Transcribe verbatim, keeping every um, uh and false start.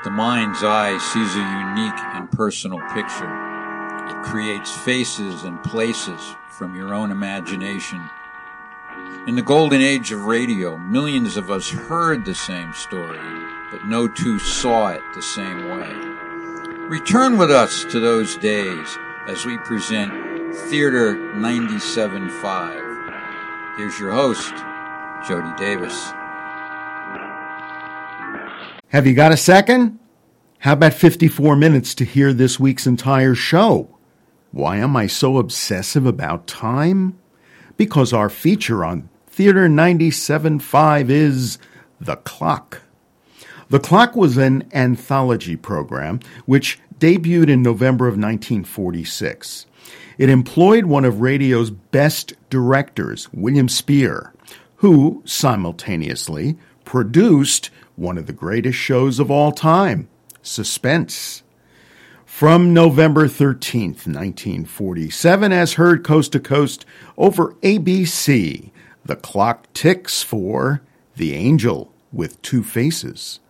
The mind's eye sees a unique and personal picture. It creates faces and places from your own imagination. In the golden age of radio, millions of us heard the same story, but no two saw it the same way. Return with us to those days as we present Theater ninety-seven point five. Here's your host, Jody Davis. Have you got a second? How about fifty-four minutes to hear this week's entire show? Why am I so obsessive about time? Because our feature on Theater ninety-seven point five is The Clock. The Clock was an anthology program which debuted in November of nineteen forty-six. It employed one of radio's best directors, William Spier, who simultaneously produced one of the greatest shows of all time, Suspense. From November thirteenth, nineteen forty-seven, as heard coast to coast over A B C, The Clock ticks for The Angel with Two Faces.